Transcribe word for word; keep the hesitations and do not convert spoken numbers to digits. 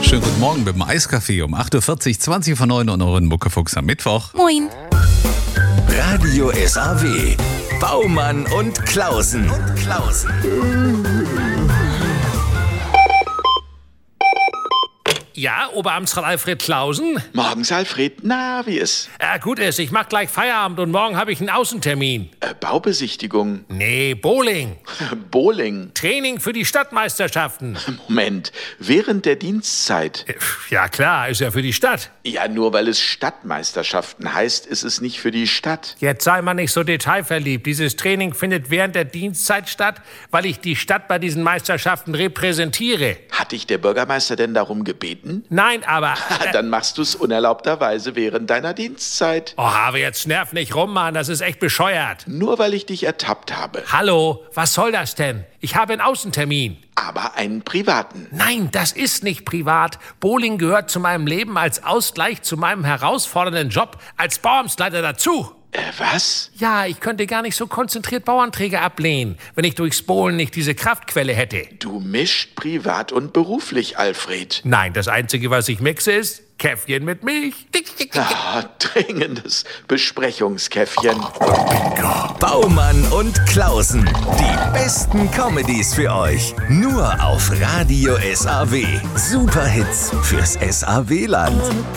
Schönen guten Morgen mit dem Eiskaffee um acht Uhr vierzig, zwanzig vor neun und euren Muckefuchs am Mittwoch. Moin. Radio S A W. Baumann und Klausen. Und Klausen. Ja, Oberamtsrat Alfred Klausen? Morgens, Alfred. Na, wie ist? Äh, gut ist, ich mach gleich Feierabend und morgen habe ich einen Außentermin. Äh, Baubesichtigung. Nee, Bowling. Bowling. Training für die Stadtmeisterschaften. Moment, während der Dienstzeit? Äh, Ja klar, ist ja für die Stadt. Ja, nur weil es Stadtmeisterschaften heißt, ist es nicht für die Stadt. Jetzt sei mal nicht so detailverliebt. Dieses Training findet während der Dienstzeit statt, weil ich die Stadt bei diesen Meisterschaften repräsentiere. Hat dich der Bürgermeister denn darum gebeten? Nein, aber... Äh, Dann machst du es unerlaubterweise während deiner Dienstzeit. oh, aber jetzt nerv nicht rum, Mann, das ist echt bescheuert. Nur weil ich dich ertappt habe. Hallo, was soll das denn? Ich habe einen Außentermin. Aber einen privaten. Nein, das ist nicht privat. Bowling gehört zu meinem Leben als Ausgleich zu meinem herausfordernden Job als Bauamtsleiter dazu. Äh, was? Ja, ich könnte gar nicht so konzentriert Bauanträge ablehnen, wenn ich durchs Bowlen nicht diese Kraftquelle hätte. Du mischt privat und beruflich, Alfred. Nein, das Einzige, was ich mixe, ist Käffchen mit Milch. Ah, dringendes Besprechungskäffchen. Baumann und Klausen. Die besten Comedies für euch. Nur auf Radio S A W. Superhits fürs S A W-Land.